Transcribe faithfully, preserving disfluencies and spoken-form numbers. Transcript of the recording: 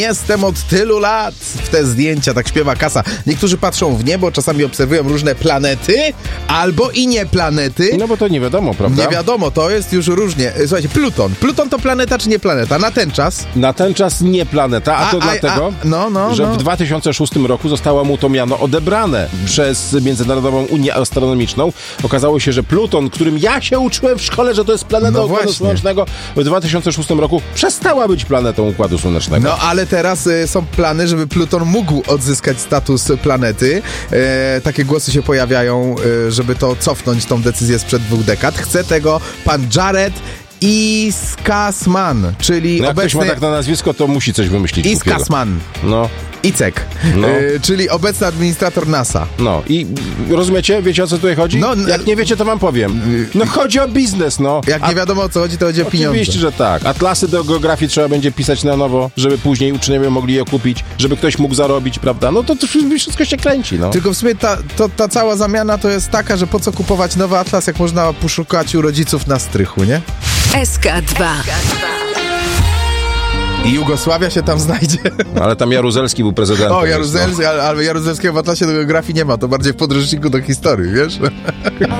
Jestem od tylu lat w te zdjęcia, tak śpiewa Kasa. Niektórzy patrzą w niebo, czasami obserwują różne planety, albo i nie planety. No bo to nie wiadomo, prawda? Nie wiadomo, to jest już różnie. Słuchajcie, Pluton. Pluton to planeta czy nie planeta? Na ten czas? Na ten czas nie planeta, a, a to a, a, dlatego, no, no, że no. w dwa tysiące szóstym roku zostało mu to miano odebrane przez Międzynarodową Unię Astronomiczną. Okazało się, że Pluton, którym ja się uczyłem w szkole, że to jest planeta No Układu właśnie. Słonecznego, w dwa tysiące szóstym roku przestała być planetą Układu Słonecznego. No ale teraz y, są plany, żeby Pluton mógł odzyskać status planety. E, takie głosy się pojawiają, y, żeby to cofnąć, tą decyzję sprzed dwóch dekad. Chce tego pan Jared Iskasman, czyli No jak obecny... ktoś ma tak na nazwisko, to musi coś wymyślić. Iskasman. No. Icek, No. y, czyli obecny administrator NASA. No i rozumiecie? Wiecie, o co tutaj chodzi? No, n- Jak nie wiecie, to wam powiem. No chodzi o biznes, no. Jak nie wiadomo, o co chodzi, to chodzi o pieniądze. Oczywiście, że tak. Atlasy do geografii trzeba będzie pisać na nowo, żeby później uczniowie mogli je kupić, żeby ktoś mógł zarobić, prawda? No to, to wszystko się kręci, no. Tylko w sumie ta, to, ta cała zamiana to jest taka, że po co kupować nowy atlas, jak można poszukać u rodziców na strychu, nie? S K dwa. I Jugosławia się tam znajdzie. Ale tam Jaruzelski był prezydentem. O, więc Jaruzelski, ale, ale Jaruzelskiego w atlasie do geografii nie ma, to bardziej w podręczniku do historii, wiesz?